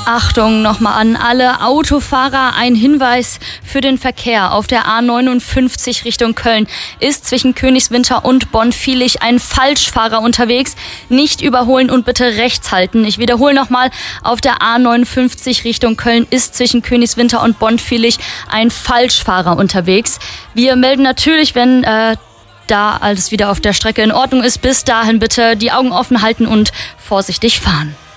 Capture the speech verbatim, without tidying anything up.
Achtung nochmal an alle Autofahrer, ein Hinweis für den Verkehr. Auf der A neunundfünfzig Richtung Köln ist zwischen Königswinter und Bonn-Viehlich ein Falschfahrer unterwegs. Nicht überholen und bitte rechts halten. Ich wiederhole nochmal, auf der A neunundfünfzig Richtung Köln ist zwischen Königswinter und Bonn-Viehlich ein Falschfahrer unterwegs. Wir melden natürlich, wenn äh, da alles wieder auf der Strecke in Ordnung ist. Bis dahin bitte die Augen offen halten und vorsichtig fahren.